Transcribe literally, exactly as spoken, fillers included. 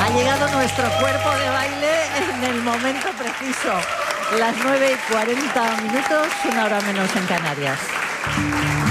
Ha llegado nuestro cuerpo de baile en el momento preciso. Las nueve y cuarenta minutos, una hora menos en Canarias.